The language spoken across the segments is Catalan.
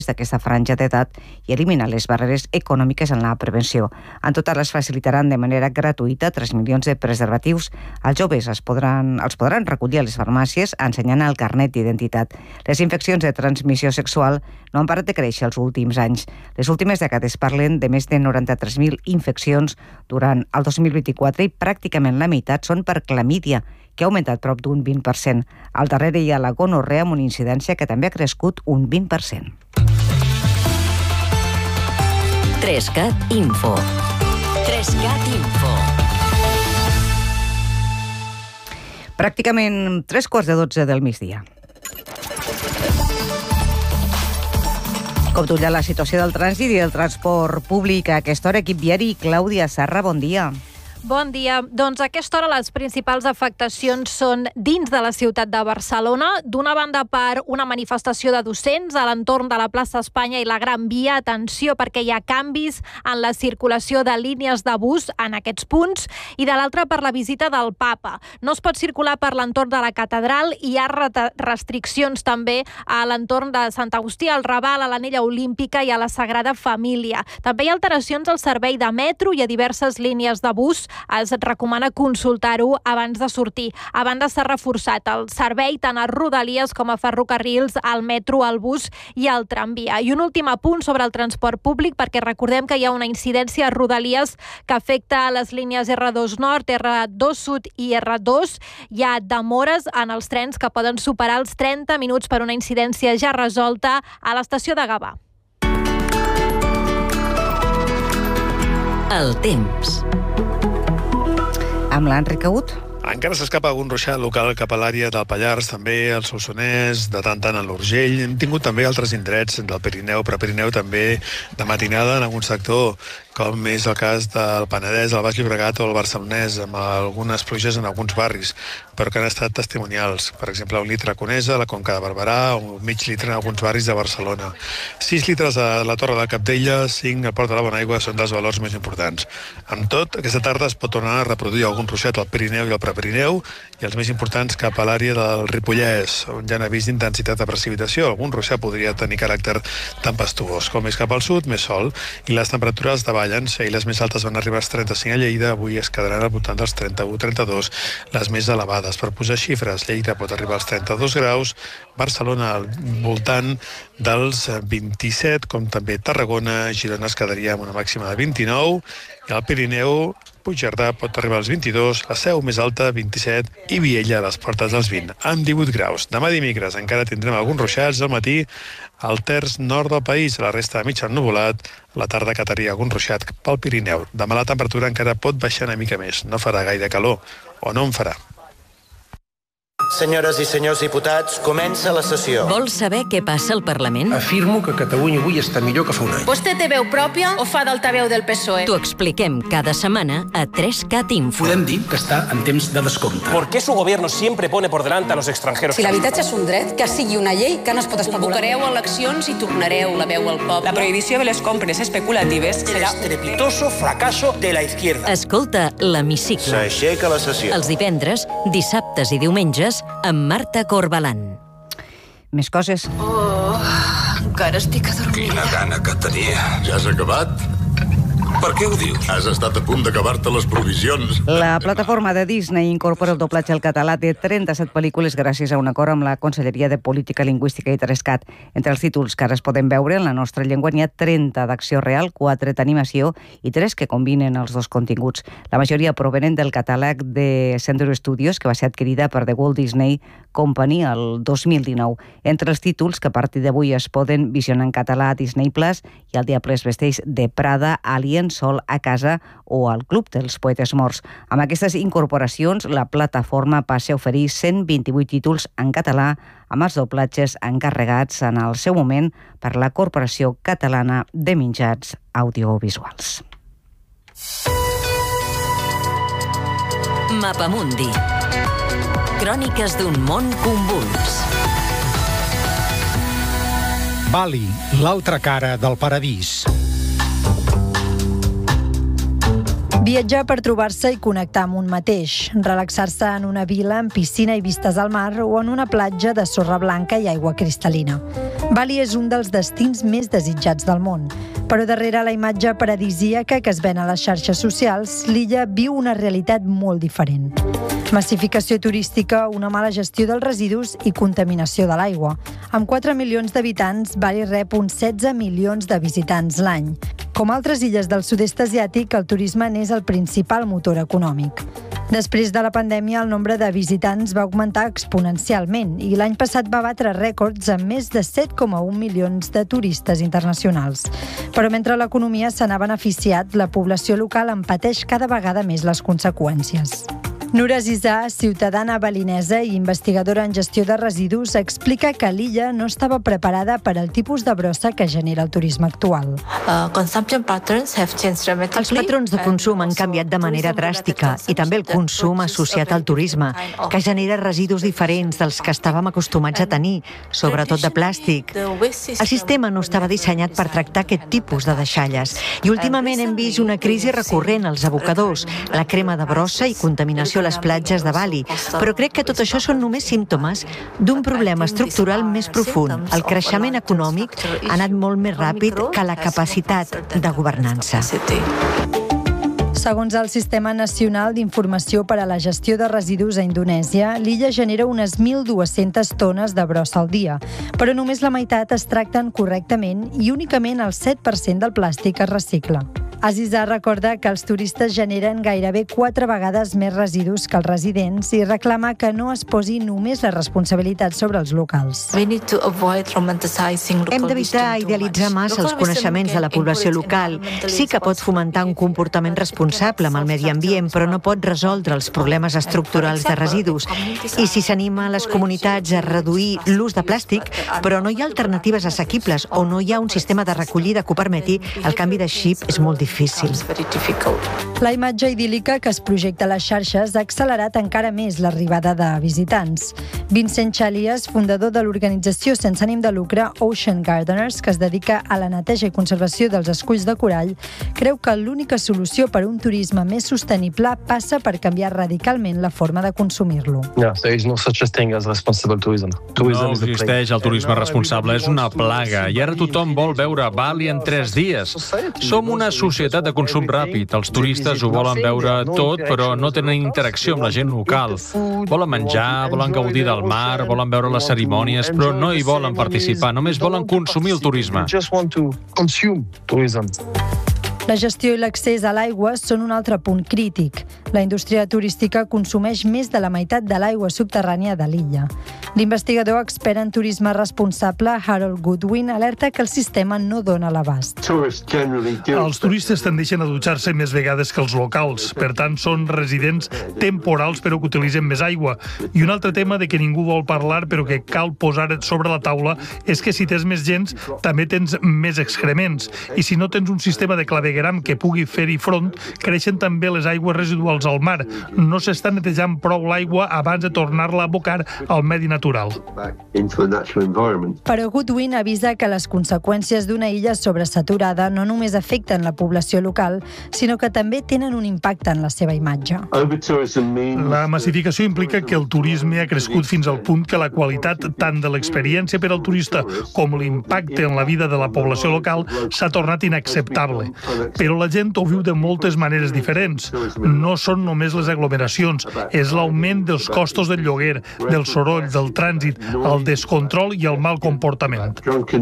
d'aquesta franja d'edat i eliminar les barreres econòmiques en la prevenció. En total es facilitaran de manera gratuïta 3 milions de preservatius. Els joves els podran recollir a les farmàcies ensenyant el carnet d'identitat. Les infeccions de transmissió sexual no han parat de créixer els últims anys. Les últimes dècades parlen de més de 93.000 infeccions durant el 2024 i pràcticament la meitat són per clamídia, que ha augmentat prop d'un 20%. Al darrere hi ha la gonorrea amb una incidència que també ha crescut un 20%. 3CAT Info. 3CAT Info. Pràcticament 11:45 del migdia. Com tu la situació del trànsit i del transport públic a aquesta hora, equip viari, Clàudia Sarra, bon dia. Bon dia. Doncs a aquesta hora les principals afectacions són dins de la ciutat de Barcelona. D'una banda per una manifestació de docents a l'entorn de la plaça Espanya i la Gran Via. Atenció perquè hi ha canvis en la circulació de línies de bus en aquests punts. I de l'altra per la visita del papa. No es pot circular per l'entorn de la catedral i hi ha restriccions també a l'entorn de Sant Agustí, al Raval, a l'Anella Olímpica i a la Sagrada Família. També hi ha alteracions al servei de metro i a diverses línies de bus. Es recomana consultar-ho abans de sortir. A banda s'ha reforçat el servei tant a Rodalies com a ferrocarrils, al metro, al bus i al tramvia. I un últim apunt sobre el transport públic, perquè recordem que hi ha una incidència a Rodalies que afecta les línies R2 Nord, R2 Sud i R2. Hi ha demores en els trens que poden superar els 30 minuts per una incidència ja resolta a l'estació de Gavà. El temps. Amb l'Enric Agut. Encara s'escapa algun ruixat local cap a l'àrea del Pallars, també al Solsonès, de tant en l'Urgell. Hem tingut també altres indrets del Pirineu, Prepirineu també de matinada en algun sector, com és el cas del Penedès, el Baix Llobregat o el Barcelonès, amb algunes pluges en alguns barris, però que han estat testimonials. Per exemple, 1 litre a Conesa, a la Conca de Barberà, o mig litre en alguns barris de Barcelona. 6 litres a la Torre de Cabdella, 5 al Port de la Bonaigua són dels valors més importants. Amb tot, aquesta tarda es pot tornar a reproduir algun ruixat al Pirineu i al Prepirineu, i els més importants cap a l'àrea del Ripollès, on ja han vist intensitat de precipitació. Algun ruixat podria tenir caràcter tempestuós. Com és cap al sud, més sol, i les temperatures davallen. Ahir les més altes van arribar als 35 a Lleida, avui es quedaran al voltant dels 31-32, les més elevades. Per posar xifres, Lleida pot arribar als 32 graus, Barcelona al voltant dels 27, com també Tarragona, Girona es quedaria amb una màxima de 29, i al Pirineu, Puigcerdà pot arribar als 22, la Seu més alta 27 i Viella a les portes dels 20 amb 18 graus. Demà dimecres encara tindrem alguns ruixats al matí al terç nord del país, la resta de mig ennuvolat, la tarda cataria algun ruixat pel Pirineu. Demà la temperatura encara pot baixar una mica més, no farà gaire calor, o no en farà. Senyores i senyors diputats, comença la sessió. Vols saber què passa al Parlament? Afirmo que Catalunya avui està millor que fa un any. Vostè té veu pròpia o fa d'altaveu del PSOE? T'ho expliquem cada setmana a 3CAT Info. Podem dir que està en temps de descompte. ¿Por qué su gobierno siempre pone por delante a los extranjeros? Si l'habitatge és un dret, que sigui una llei que no es pot especular. Convocareu eleccions i tornareu la veu al poble. La prohibició de les compres especulatives El estrepitoso fracaso de la izquierda. Escolta l'Hemicicle. S'aixeca la sessió. Els divendres, dissabtes i diumenges amb Marta Corbalán. Més coses. Encara estic adormida. Quina gana que tenia. Ja has acabat? Per què ho dius? Has estat a punt d'acabar-te les provisions. La plataforma de Disney incorpora el doblatge al català de 37 pel·lícules gràcies a un acord amb la Conselleria de Política Lingüística i 3CAT. Entre els títols que ara es poden veure en la nostra llengua n'hi ha 30 d'acció real, 4 d'animació i 3 que combinen els dos continguts. La majoria provenen del catàleg de Century Studios, que va ser adquirida per The Walt Disney Company el 2019. Entre els títols que a partir d'avui es poden visionar en català a Disney Plus hi ha El diable es vesteix de Prada, Alien, Sol a casa o al Club dels Poetes Morts. Amb aquestes incorporacions, la plataforma passa a oferir 128 títols en català amb els doblatges encarregats en el seu moment per la Corporació Catalana de Mitjans Audiovisuals. Mapamundi. Cròniques d'un món convuls. Bali, l'altra cara del paradís. Viatjar per trobar-se i connectar amb un mateix, relaxar-se en una vila amb piscina i vistes al mar o en una platja de sorra blanca i aigua cristal·lina. Bali és un dels destins més desitjats del món, però darrere la imatge paradisíaca que es ven a les xarxes socials, l'illa viu una realitat molt diferent. Massificació turística, una mala gestió dels residus i contaminació de l'aigua. Amb 4 milions d'habitants, Bali rep uns 16 milions de visitants l'any. Com altres illes del sud-est asiàtic, el turisme n'és el principal motor econòmic. Després de la pandèmia, el nombre de visitants va augmentar exponencialment i l'any passat va batre rècords amb més de 7,1 milions de turistes internacionals. Però mentre l'economia se n'ha beneficiat, la població local en pateix cada vegada més les conseqüències. Noura Zizà, ciutadana balinesa i investigadora en gestió de residus, explica que l'illa no estava preparada per al tipus de brossa que genera el turisme actual. Els patrons de consum han canviat de manera dràstica i també el consum associat al turisme, que genera residus diferents dels que estàvem acostumats a tenir, sobretot de plàstic. El sistema no estava dissenyat per tractar aquest tipus de deixalles i últimament hem vist una crisi recurrent als abocadors, la crema de brossa i contaminació a les platges de Bali, però crec que tot això són només símptomes d'un problema estructural més profund. El creixement econòmic ha anat molt més ràpid que la capacitat de governança. Segons el Sistema Nacional d'Informació per a la Gestió de Residus a Indonèsia, l'illa genera unes 1.200 tones de brossa al dia, però només la meitat es tracten correctament i únicament el 7% del plàstic es recicla. Azizà recorda que els turistes generen gairebé 4 vegades més residus que els residents i reclama que no es posi només la responsabilitat sobre els locals. Hem d'evitar idealitzar massa els coneixements de la població local. Sí que pot fomentar un comportament responsable amb el medi ambient, però no pot resoldre els problemes estructurals de residus. I si s'anima a les comunitats a reduir l'ús de plàstic, però no hi ha alternatives assequibles o no hi ha un sistema de recollida que ho permeti, el canvi de xip és molt difícil. La imatge idíl·lica que es projecta a les xarxes ha accelerat encara més l'arribada de visitants. Vincent Chalias, fundador de l'organització sense ànim de lucre Ocean Gardeners, que es dedica a la neteja i conservació dels esculls de corall, creu que l'única solució per a un turisme més sostenible passa per canviar radicalment la forma de consumir-lo. No existeix el turisme responsable, és una plaga i ara tothom vol veure Bali en 3 dies. Som una societat de consum ràpid. Els turistes ho volen veure tot, però no tenen interacció amb la gent local. Volen menjar, volen gaudir del mar, volen veure les cerimònies, però no hi volen participar, només volen consumir el turisme. La gestió i l'accés a l'aigua són un altre punt crític. La indústria turística consumeix més de la meitat de l'aigua subterrània de l'illa. L'investigador expert en turisme responsable Harold Goodwin alerta que el sistema no dona l'abast. Els turistes tendeixen a dutxar-se més vegades que els locals. Per tant, són residents temporals però que utilitzen més aigua. I un altre tema de què ningú vol parlar però que cal posar sobre la taula és que si tens més gens, també tens més excrements. I si no tens un sistema de clavegueram que pugui fer-hi front, creixen també les aigües residuals al mar. No s'està netejant prou l'aigua abans de tornar-la a abocar al medi natural. Però Goodwin avisa que les conseqüències d'una illa sobresaturada no només afecten la població local, sinó que també tenen un impacte en la seva imatge. La massificació implica que el turisme ha crescut fins al punt que la qualitat tant de l'experiència per al turista com l'impacte en la vida de la població local s'ha tornat inacceptable. Però la gent ho viu de moltes maneres diferents. No són només les aglomeracions, és l'augment dels costos del lloguer, del soroll, del trànsit, el descontrol i el mal comportament.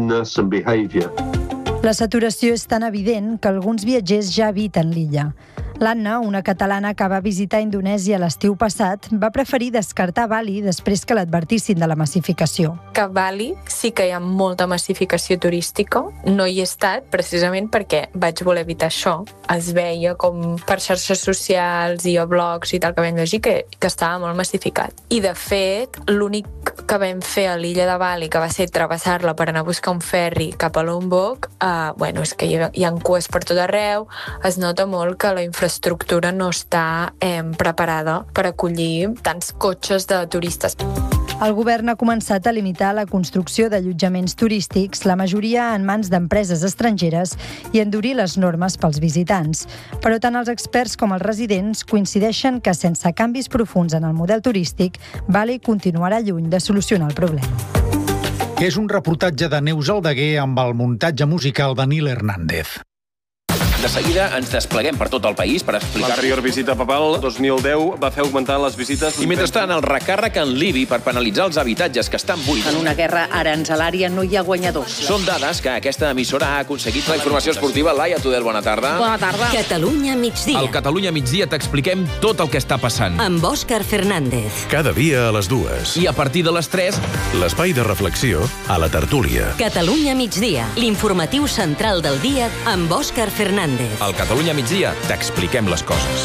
La saturació és tan evident que alguns viatgers ja eviten l'illa. L'Anna, una catalana que va visitar Indonèsia l'estiu passat, va preferir descartar Bali després que l'advertissin de la massificació. Que a Bali sí que hi ha molta massificació turística. No hi he estat precisament perquè vaig voler evitar això. Es veia com per xarxes socials i a blogs i tal que vam llegir que estava molt massificat. I de fet, l'únic que vam fer a l'illa de Bali, que va ser travessar-la per anar a buscar un ferri cap a Lombok, és que hi ha cues per tot arreu, es nota molt que la infraestructura no està preparada per acollir tants cotxes de turistes. El govern ha començat a limitar la construcció d'allotjaments turístics, la majoria en mans d'empreses estrangeres, i endurir les normes pels visitants. Però tant els experts com els residents coincideixen que sense canvis profuns en el model turístic, Bali continuarà lluny de solucionar el problema. que és un reportatge de Neus Aldeguer amb el muntatge musical de Nil Hernández. De seguida ens despleguem per tot el país per explicar... L'anterior visita papal, 2010, va fer augmentar les visites... I mentrestant, el recàrrec en Libi per penalitzar els habitatges que estan buits. En una guerra aranzelària no hi ha guanyadors. Són dades que aquesta emissora ha aconseguit. La informació esportiva, Laia Tudel, bona tarda. Bona tarda. Catalunya migdia. Al Catalunya migdia t'expliquem tot el que està passant. Amb Òscar Fernández. Cada dia a les 2. I a partir de les 3... L'espai de reflexió a la tertúlia. Catalunya migdia. L'informatiu central del dia amb Òscar Fernández. Al Catalunya migdia t'expliquem les coses.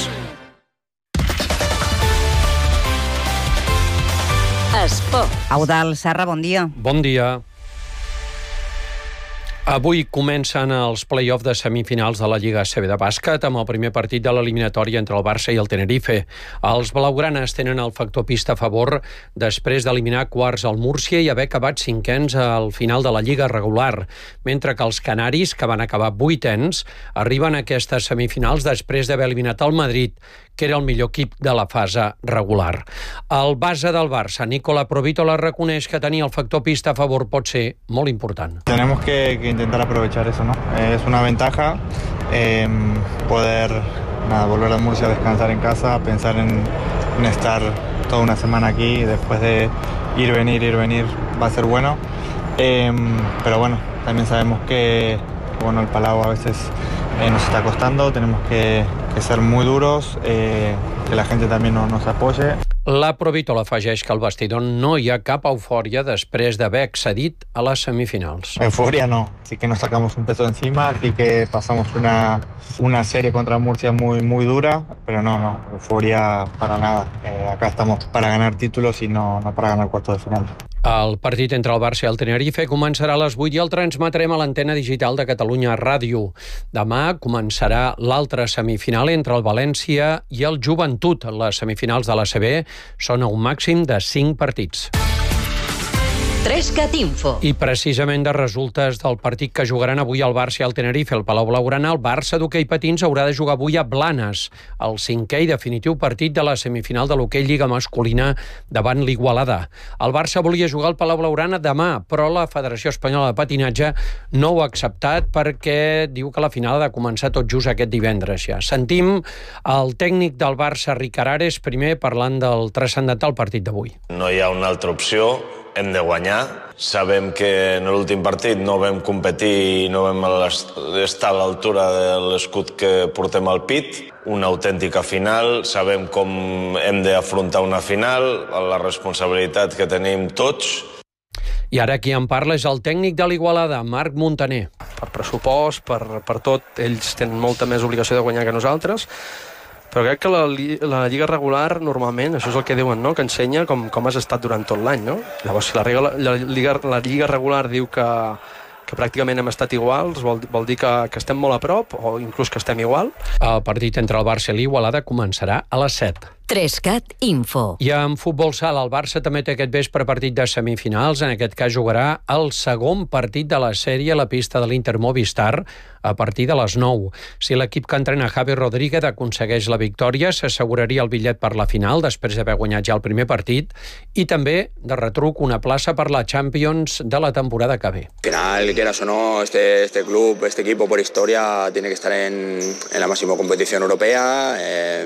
Esport. Eudald Serra, bon dia. Bon dia. Avui comencen els play-off de semifinals de la Lliga ACB de bàsquet amb el primer partit de l'eliminatòria entre el Barça i el Tenerife. Els blaugranes tenen el factor pista a favor després d'eliminar quarts al Múrcia i haver acabat cinquens al final de la Lliga regular, mentre que els canaris, que van acabar vuitens, arriben a aquestes semifinals després d'haver eliminat el Madrid, que era el millor equip de la fase regular. El base del Barça, Nicola Provítola, reconeix que tenir el factor pista a favor pot ser molt important. Tenemos que intentar aprovechar eso, ¿no? Es una ventaja poder volver a Murcia a descansar en casa, pensar en estar toda una semana aquí y después de ir, venir, va a ser bueno. Pero bueno, también sabemos que el Palau a veces nos está costando, tenemos que ser muy duros, que la gente también nos apoye. La Provítola afegeix que al vestidor no hi ha cap eufòria després d'haver accedit a les semifinals. Euforia no, sí que nos sacamos un peso encima, sí que pasamos una serie contra Murcia muy dura, pero no, euforia para nada. Acá estamos para ganar títulos y no para ganar cuartos de final. El partit entre el Barça i el Tenerife començarà a les 8 i el transmetrem a l'antena digital de Catalunya Ràdio. Demà començarà l'altra semifinal entre el València i el Joventut. Les semifinals de l'ACB són a un màxim de 5 partits. 3CAT Info. I precisament de resultes del partit que jugaran avui el Barça i el Tenerife al Palau Blaugrana, el Barça d'hoquei patins haurà de jugar avui a Blanes, el 5è i definitiu partit de la semifinal de l'hoquei Lliga masculina davant l'Igualada. El Barça volia jugar al Palau Blaugrana demà, però la Federació Espanyola de Patinatge no ho ha acceptat perquè diu que la final ha de començar tot just aquest divendres ja. Sentim el tècnic del Barça, Ricard Ares, primer parlant del transcendental partit d'avui. No hi ha una altra opció. Hem de guanyar. Sabem que en l'últim partit no vam competir i no vam estar a l'altura de l'escut que portem al pit. Una autèntica final. Sabem com hem d'afrontar una final, la responsabilitat que tenim tots. I ara qui en parla és el tècnic de l'Igualada, Marc Montaner. Per pressupost, per tot, ells tenen molta més obligació de guanyar que nosaltres. Però crec que la Lliga regular, normalment, això és el que diuen, no? Que ensenya com has estat durant tot l'any, no? Llavors, si la Lliga regular diu que pràcticament hem estat iguals, vol dir que estem molt a prop, o inclús que estem igual. El partit entre el Barça i l'Igualada començarà a les 7. 3CAT Info. I en futbol sala, el Barça també té aquest vespre partit de semifinals. En aquest cas jugarà el segon partit de la sèrie a la pista de l'Inter Movistar a partir de les 9. Si l'equip que entrena Javi Rodríguez aconsegueix la victòria, s'asseguraria el bitllet per la final després d'haver guanyat ja el primer partit i també, de retruc, una plaça per la Champions de la temporada que ve. Al final, quieras o no, este club, este equipo por historia tiene que estar en la máxima competición europea.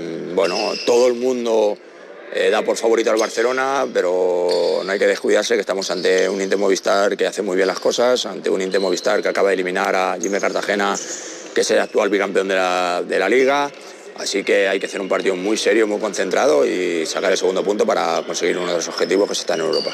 Todo el mundo da por favorito al Barcelona, pero no hay que descuidarse que estamos ante un Inter Movistar que hace muy bien las cosas, ante un Inter Movistar que acaba de eliminar a Jimmy Cartagena, que es el actual bicampeón de la Liga. Así que hay que hacer un partido muy serio, muy concentrado y sacar el segundo punto para conseguir uno de los objetivos que es estar en Europa.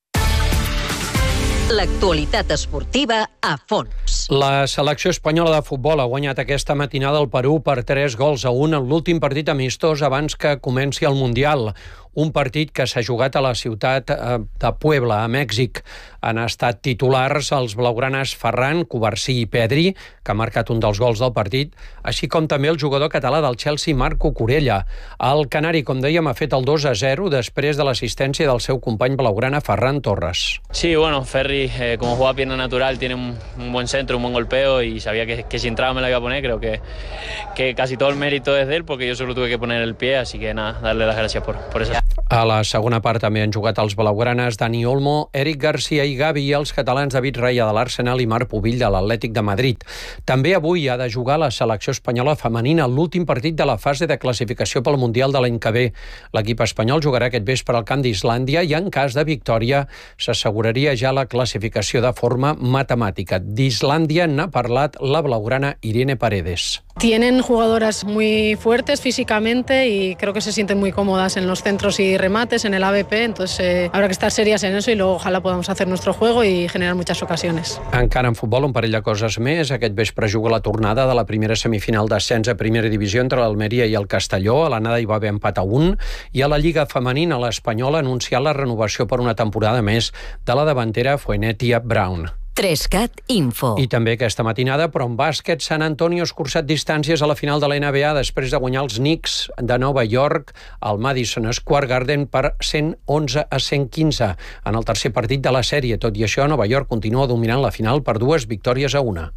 L'actualitat esportiva a fons. La selecció espanyola de futbol ha guanyat aquesta matinada al Perú per 3-1 en l'últim partit amistós abans que comenci el Mundial. Un partit que s'ha jugat a la ciutat de Puebla, a Mèxic. Han estat titulars els blaugranes Ferran, Covarsí i Pedri, que ha marcat un dels gols del partit, així com també el jugador català del Chelsea, Marco Corella. El canari, com dèiem, ha fet el 2-0 després de l'assistència del seu company blaugrana, Ferran Torres. Sí, Ferri, como juega pierna natural, tiene un buen centro, un buen golpeo y sabía que si entraba me la iba a poner. Creo que casi todo el mérito es de él porque yo solo tuve que poner el pie, así que nada, darle las gracias por eso. A la segona part també han jugat els blaugranes Dani Olmo, Eric Garcia i Gavi i els catalans David Raya de l'Arsenal i Marc Pubill de l'Atlètic de Madrid. També avui ha de jugar la selecció espanyola femenina, l'últim partit de la fase de classificació pel Mundial de l'any que ve. L'equip espanyol jugarà aquest vespre al camp d'Islàndia i en cas de victòria s'asseguraria ja la classificació de forma matemàtica. D'Islàndia n'ha parlat la blaugrana Irene Paredes. Tienen jugadoras muy fuertes físicamente y creo que se sienten muy cómodas en los centros y remates, en el AVP, entonces habrá que estar serias en eso y luego ojalá podamos hacer nuestro juego y generar muchas ocasiones. Encara en futbol, un parell de coses més. Aquest vespre juga la tornada de la primera semifinal d'ascens a primera divisió entre l'Almeria i el Castelló. A l'anada hi va haver empat a 1 i a la Lliga Femenina l'Espanyol ha anunciat la renovació per una temporada més de la davantera Fuenetia Brown. 3CAT Info. I també aquesta matinada, però en bàsquet, San Antonio ha escurçat distàncies a la final de la NBA després de guanyar els Knicks de Nova York al Madison Square Garden per 111-115 en el tercer partit de la sèrie. Tot i això, Nova York continua dominant la final per 2-1.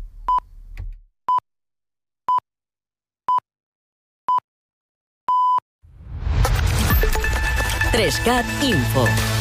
3CAT Info.